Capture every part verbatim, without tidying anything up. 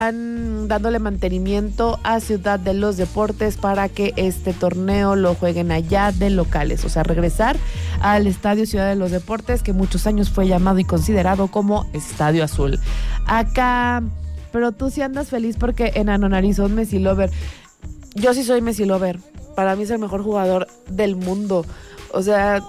están dándole mantenimiento a Ciudad de los Deportes para que este torneo lo jueguen allá de locales, o sea, regresar al Estadio Ciudad de los Deportes, que muchos años fue llamado y considerado como Estadio Azul. Acá, pero tú sí andas feliz porque Enano Nariz son Messi Lover. Yo sí soy Messi Lover. Para mí es el mejor jugador del mundo. O sea,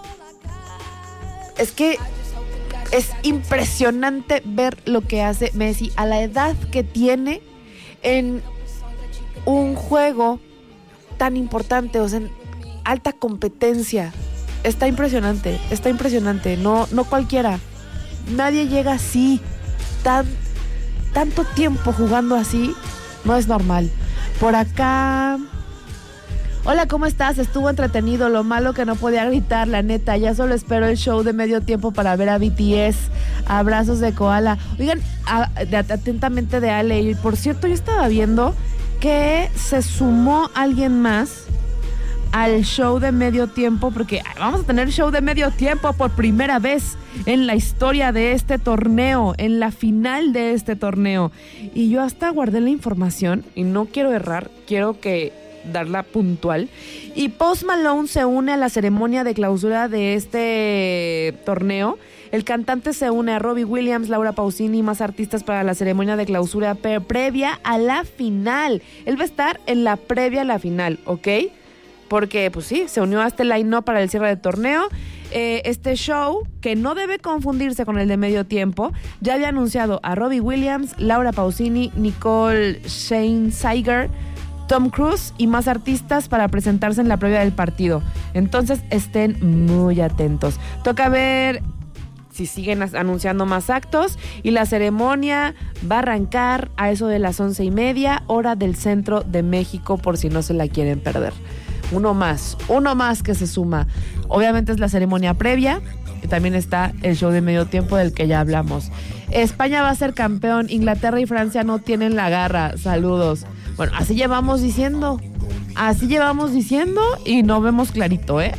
es que es impresionante ver lo que hace Messi a la edad que tiene en un juego tan importante, o sea, en alta competencia. Está impresionante, está impresionante. No, no cualquiera. Nadie llega así, tan, tanto tiempo jugando así, no es normal. Por acá... Hola, ¿cómo estás? Estuvo entretenido, lo malo que no podía gritar, la neta. Ya solo espero el show de medio tiempo para ver a B T S. Abrazos de koala. Oigan, a, de, atentamente de Ale. Y por cierto, yo estaba viendo que se sumó alguien más al show de medio tiempo, porque vamos a tener show de medio tiempo por primera vez en la historia de este torneo, en la final de este torneo. Y yo hasta guardé la información y no quiero errar, quiero que darla puntual. Y Post Malone se une a la ceremonia de clausura de este torneo. El cantante se une a Robbie Williams, Laura Pausini y más artistas para la ceremonia de clausura pre- previa a la final. Él va a estar en la previa a la final, ¿ok? Porque, pues sí, se unió a este line-up para el cierre del torneo. Eh, este show, que no debe confundirse con el de medio tiempo, ya había anunciado a Robbie Williams, Laura Pausini, Nicole Scherzinger, Tom Cruise y más artistas para presentarse en la previa del partido. Entonces estén muy atentos. Toca ver si siguen anunciando más actos, y la ceremonia va a arrancar a eso de las once y media, hora del centro de México, por si no se la quieren perder. Uno más, uno más que se suma. Obviamente es la ceremonia previa, y también está el show de medio tiempo del que ya hablamos. España va a ser campeón, Inglaterra y Francia no tienen la garra. Saludos. Bueno, así llevamos diciendo, así llevamos diciendo y no vemos clarito, ¿eh?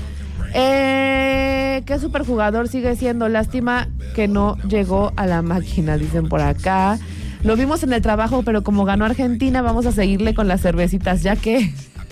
Eh, ¿Qué superjugador sigue siendo? Lástima que no llegó a la máquina, dicen por acá. Lo vimos en el trabajo, pero como ganó Argentina, vamos a seguirle con las cervecitas, ya que...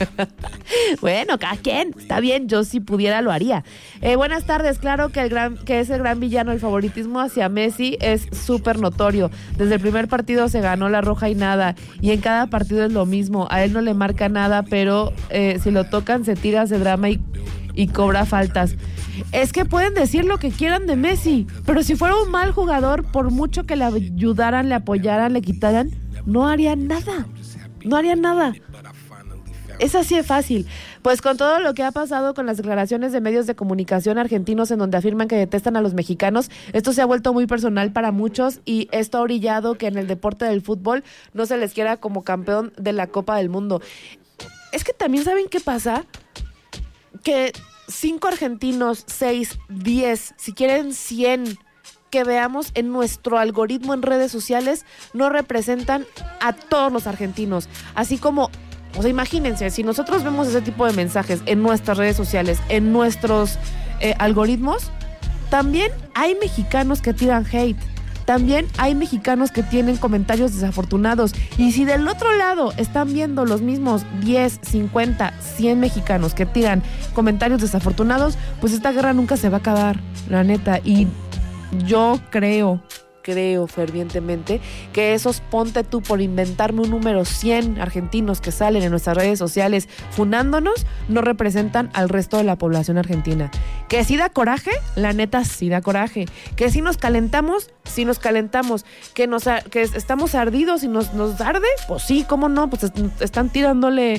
Bueno, cada quien, está bien, yo si pudiera lo haría. Eh, buenas tardes, claro que el gran, que es el gran villano, el favoritismo hacia Messi es súper notorio. Desde el primer partido se ganó la roja y nada, y en cada partido es lo mismo. A él no le marca nada, pero eh, si lo tocan se tira, se drama y, y cobra faltas. Es que pueden decir lo que quieran de Messi, pero si fuera un mal jugador, por mucho que le ayudaran, le apoyaran, le quitaran, no haría nada, no haría nada. Es así de fácil. Pues con todo lo que ha pasado con las declaraciones de medios de comunicación argentinos en donde afirman que detestan a los mexicanos, esto se ha vuelto muy personal para muchos y esto ha orillado que en el deporte del fútbol no se les quiera como campeón de la Copa del Mundo. Es que también, ¿saben qué pasa? Que cinco argentinos, seis, diez, si quieren cien que veamos en nuestro algoritmo en redes sociales no representan a todos los argentinos. Así como... O sea, imagínense, si nosotros vemos ese tipo de mensajes en nuestras redes sociales, en nuestros eh, algoritmos, también hay mexicanos que tiran hate, también hay mexicanos que tienen comentarios desafortunados. Y si del otro lado están viendo los mismos diez, cincuenta, cien mexicanos que tiran comentarios desafortunados, pues esta guerra nunca se va a acabar, la neta. Y yo creo... creo fervientemente que esos ponte tú por inventarme un número cien argentinos que salen en nuestras redes sociales funándonos no representan al resto de la población argentina. Que sí da coraje, la neta sí da coraje. Que sí nos calentamos, sí nos calentamos. Que nos que estamos ardidos y nos, nos arde, pues sí, cómo no, pues est- están tirándole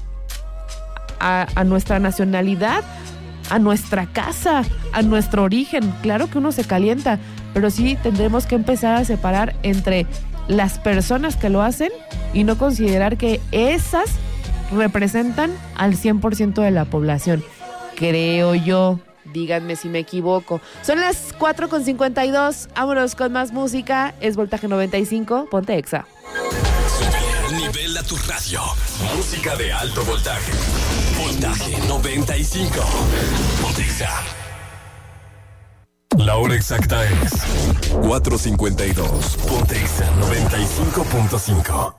a, a nuestra nacionalidad, a nuestra casa, a nuestro origen. Claro que uno se calienta, pero sí tendremos que empezar a separar entre las personas que lo hacen y no considerar que esas representan al cien por ciento de la población. Creo yo. Díganme si me equivoco. Son las cuatro con cincuenta y dos. Vámonos con más música. Es Voltaje noventa y cinco. Ponte Exa. Súbele al nivel a tu radio. Música de alto voltaje. Voltaje noventa y cinco. Ponte Exa. La hora exacta es cuatro cincuenta y dos. Ponte Exa noventa y cinco punto cinco.